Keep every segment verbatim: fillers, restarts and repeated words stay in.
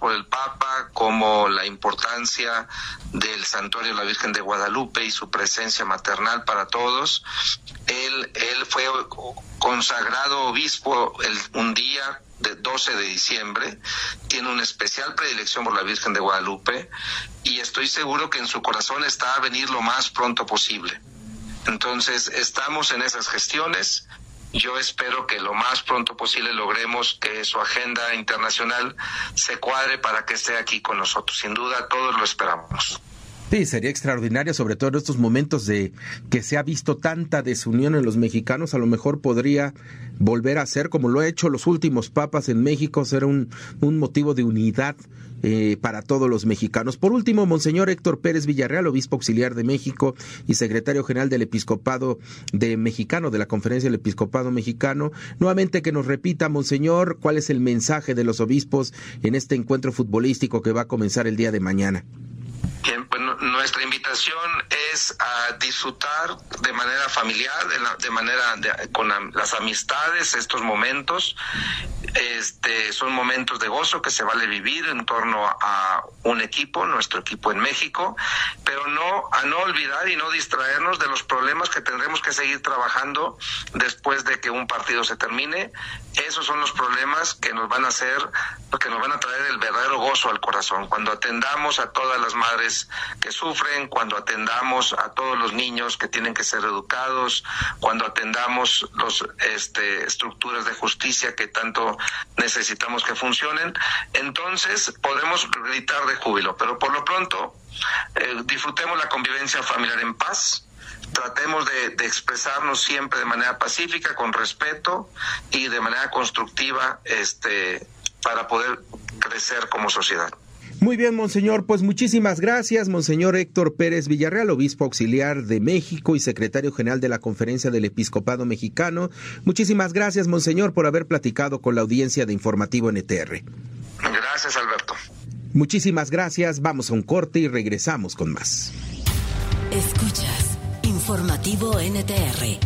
por el Papa, como la importancia del Santuario de la Virgen de Guadalupe y su presencia maternal para todos. Él, él fue consagrado obispo el, un día de doce de diciembre, tiene una especial predilección por la Virgen de Guadalupe y estoy seguro que en su corazón está a venir lo más pronto posible. Entonces, estamos en esas gestiones. Yo espero que lo más pronto posible logremos que su agenda internacional se cuadre para que esté aquí con nosotros. Sin duda, todos lo esperamos. Sí, sería extraordinario, sobre todo en estos momentos de que se ha visto tanta desunión en los mexicanos. A lo mejor podría volver a ser, como lo ha hecho los últimos papas en México, ser un, un motivo de unidad eh, para todos los mexicanos. Por último, Monseñor Héctor Pérez Villarreal, obispo auxiliar de México y secretario general del Episcopado de Mexicano, de la Conferencia del Episcopado Mexicano, nuevamente que nos repita, Monseñor, cuál es el mensaje de los obispos en este encuentro futbolístico que va a comenzar el día de mañana. Bien, pues nuestra invitación es a disfrutar de manera familiar, de, la, de manera de, con la, las amistades, estos momentos. Este, son momentos de gozo que se vale vivir en torno a, a un equipo, nuestro equipo en México, pero no a no olvidar y no distraernos de los problemas que tendremos que seguir trabajando después de que un partido se termine. Esos son los problemas que nos van a hacer, que nos van a traer el verdadero gozo al corazón. Cuando atendamos a todas las madres que sufren, cuando atendamos a todos los niños que tienen que ser educados, cuando atendamos los este, estructuras de justicia que tanto necesitamos que funcionen, entonces podremos gritar de júbilo. Pero por lo pronto, eh, disfrutemos la convivencia familiar en paz. Tratemos de, de expresarnos siempre de manera pacífica, con respeto y de manera constructiva, este, para poder crecer como sociedad. Muy bien, Monseñor, pues muchísimas gracias, Monseñor Héctor Pérez Villarreal, obispo auxiliar de México y secretario general de la Conferencia del Episcopado Mexicano. Muchísimas gracias, Monseñor, por haber platicado con la audiencia de Informativo N T R. Gracias, Alberto. Muchísimas gracias, vamos a un corte y regresamos con más. Escuchas Informativo N T R.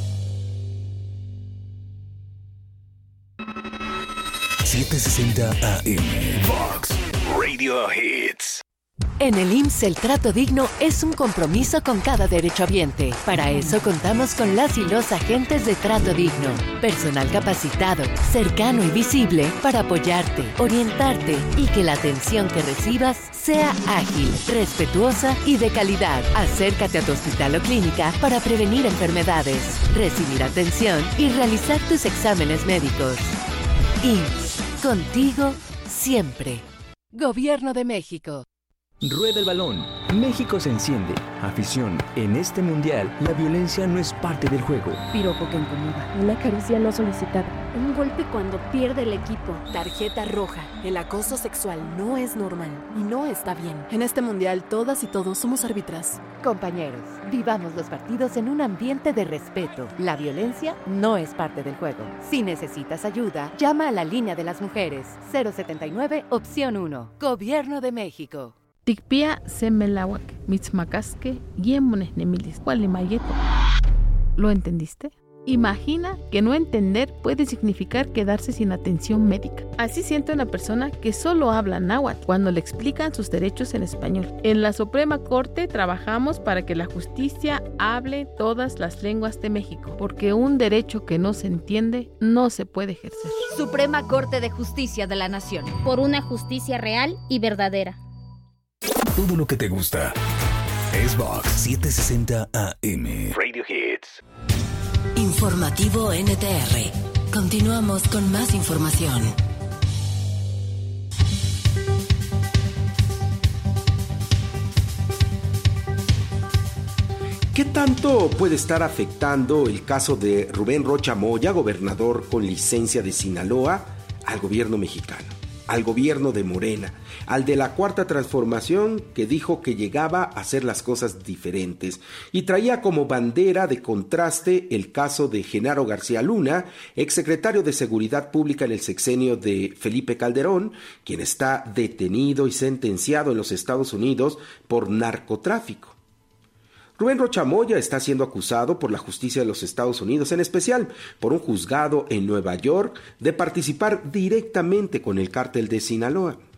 setecientos sesenta A M Vox Radio Hits. En el I M S S el trato digno es un compromiso con cada derechohabiente. Para eso contamos con las y los agentes de Trato Digno. Personal capacitado, cercano y visible para apoyarte, orientarte y que la atención que recibas sea ágil, respetuosa y de calidad. Acércate a tu hospital o clínica para prevenir enfermedades, recibir atención y realizar tus exámenes médicos. I M S S, contigo siempre. Gobierno de México. Rueda el balón. México se enciende. Afición. En este mundial, la violencia no es parte del juego. Piropo que incomoda. Una caricia no solicitada. Un golpe cuando pierde el equipo. Tarjeta roja. El acoso sexual no es normal y no está bien. En este mundial, todas y todos somos árbitras. Compañeros, vivamos los partidos en un ambiente de respeto. La violencia no es parte del juego. Si necesitas ayuda, llama a la línea de las mujeres. cero setenta y nueve, opción uno. Gobierno de México. Tikpia semelawak, mitzmacasque, yemones nemilis, mayeto. ¿Lo entendiste? Imagina que no entender puede significar quedarse sin atención médica. Así siente una persona que solo habla náhuatl cuando le explican sus derechos en español. En la Suprema Corte trabajamos para que la justicia hable todas las lenguas de México, porque un derecho que no se entiende no se puede ejercer. Suprema Corte de Justicia de la Nación. Por una justicia real y verdadera. Todo lo que te gusta es Vox setecientos sesenta A M Radio Hits. Informativo N T R. Continuamos con más información. ¿Qué tanto puede estar afectando el caso de Rubén Rocha Moya, gobernador con licencia de Sinaloa, al gobierno mexicano, al gobierno de Morena, al de la Cuarta Transformación, que dijo que llegaba a hacer las cosas diferentes y traía como bandera de contraste el caso de Genaro García Luna, exsecretario de Seguridad Pública en el sexenio de Felipe Calderón, quien está detenido y sentenciado en los Estados Unidos por narcotráfico? Rubén Rocha Moya está siendo acusado por la justicia de los Estados Unidos, en especial por un juzgado en Nueva York, de participar directamente con el cártel de Sinaloa.